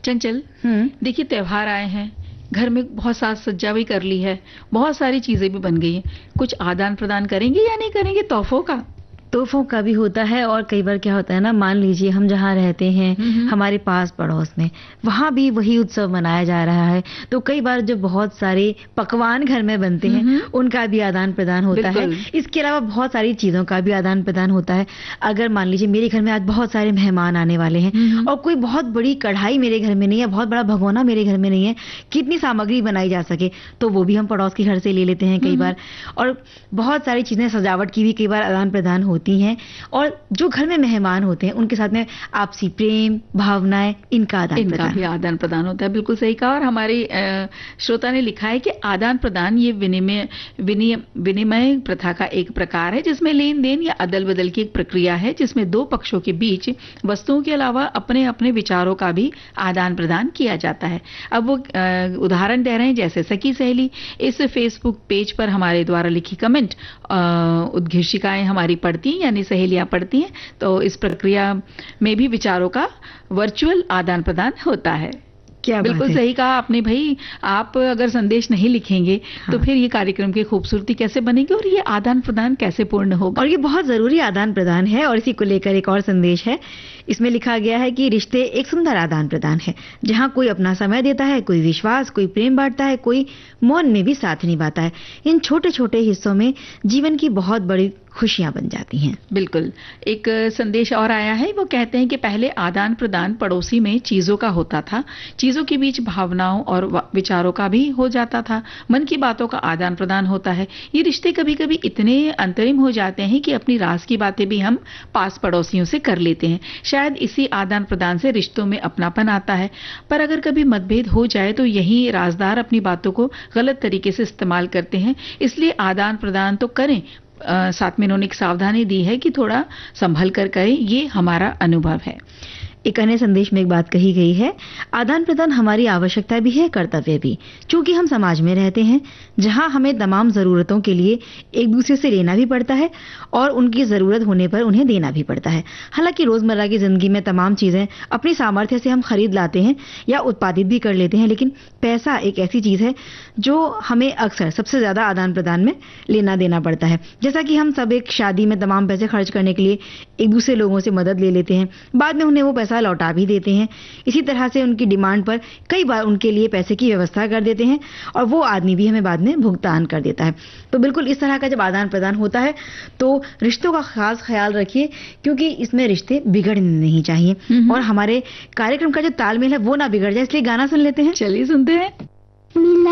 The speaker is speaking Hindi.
चंचल, देखिए त्योहार आए हैं, घर में बहुत साज सज्जा भी कर ली है, बहुत सारी चीजें भी बन गई हैं। कुछ आदान प्रदान करेंगे या नहीं करेंगे तोहफों का? तोहफों का भी होता है और कई बार क्या होता है ना, मान लीजिए हम जहाँ रहते हैं, हमारे पास पड़ोस में वहाँ भी वही उत्सव मनाया जा रहा है, तो कई बार जो बहुत सारे पकवान घर में बनते हैं उनका भी आदान प्रदान होता है। इसके अलावा बहुत सारी चीजों का भी आदान प्रदान होता है। अगर मान लीजिए मेरे घर में आज बहुत सारे मेहमान आने वाले हैं और कोई बहुत बड़ी कढ़ाई मेरे घर में नहीं है, बहुत बड़ा भगोना मेरे घर में नहीं है, कितनी सामग्री बनाई जा सके तो वो भी हम पड़ोस के घर से ले लेते हैं कई बार। और बहुत सारी चीजें सजावट की भी कई बार आदान प्रदान होती हैं। और जो घर में मेहमान होते हैं उनके साथ में आपसी प्रेम भावनाएं, इनका भी आदान प्रदान होता है। बिल्कुल सही कहा। और हमारे श्रोता ने लिखा है कि आदान प्रदान ये विनिमय प्रथा का एक प्रकार है जिसमें लेन देन या अदल बदल की एक प्रक्रिया है, जिसमें दो पक्षों के बीच वस्तुओं के अलावा अपने अपने विचारों का भी आदान प्रदान किया जाता है। अब वो उदाहरण दे रहे हैं, जैसे सखी सहेली इस फेसबुक पेज पर हमारे द्वारा लिखी कमेंट उद्घोषिकाएं हमारी पढ़ती हैं, यानी सहेलियां पढ़ती हैं, तो इस प्रक्रिया में भी विचारों का वर्चुअल आदान प्रदान होता है। क्या बिल्कुल सही कहा आपने भाई। आप अगर संदेश नहीं लिखेंगे तो फिर ये कार्यक्रम की खूबसूरती कैसे बनेगी और ये आदान प्रदान कैसे पूर्ण होगा? और ये बहुत जरूरी आदान प्रदान है। और इसी को लेकर एक और संदेश है, इसमें लिखा गया है कि रिश्ते एक सुंदर आदान प्रदान है, जहाँ कोई अपना समय देता है, कोई विश्वास, कोई प्रेम बांटता है, कोई मौन में भी साथ निभाता है। इन छोटे छोटे हिस्सों में जीवन की बहुत बड़ी खुशियां बन जाती हैं। बिल्कुल। एक संदेश और आया है, वो कहते हैं कि पहले आदान प्रदान पड़ोसी में चीजों का होता था, चीजों के बीच भावनाओं और विचारों का भी हो जाता था, मन की बातों का आदान प्रदान होता है। ये रिश्ते कभी कभी इतने अंतरिम हो जाते हैं कि अपनी राज की बातें भी हम पास पड़ोसियों से कर लेते हैं। शायद इसी आदान प्रदान से रिश्तों में अपनापन आता है। पर अगर कभी मतभेद हो जाए तो यही राजदार अपनी बातों को गलत तरीके से इस्तेमाल करते हैं। इसलिए आदान प्रदान तो करें, साथ में इन्होंने एक सावधानी दी है कि थोड़ा संभल कर करें, ये हमारा अनुभव है। एक अन्य संदेश में एक बात कही गई है, आदान प्रदान हमारी आवश्यकता भी है, कर्तव्य भी। क्योंकि हम समाज में रहते हैं जहां हमें तमाम जरूरतों के लिए एक दूसरे से लेना भी पड़ता है और उनकी जरूरत होने पर उन्हें देना भी पड़ता है। हालांकि रोजमर्रा की जिंदगी में तमाम चीजें अपनी सामर्थ्य से हम खरीद लाते हैं या उत्पादित भी कर लेते हैं, लेकिन पैसा एक ऐसी चीज है जो हमें अक्सर सबसे ज्यादा आदान प्रदान में लेना देना पड़ता है। जैसा कि हम सब एक शादी में तमाम पैसे खर्च करने के लिए एक दूसरे लोगों से मदद ले लेते हैं, बाद में उन्हें वो पैसा लौटा भी देते हैं। इसी तरह से उनकी डिमांड पर कई बार उनके लिए पैसे की व्यवस्था कर देते हैं और वो आदमी भी हमें बाद में भुगतान कर देता है। तो बिल्कुल इस तरह का जब आदान प्रदान होता है तो रिश्तों का खास ख्याल रखिए, क्योंकि इसमें रिश्ते बिगड़ने नहीं चाहिए और हमारे कार्यक्रम का जो तालमेल है वो ना बिगड़ जाए। इसलिए गाना सुन लेते हैं। चलिए सुनते हैं।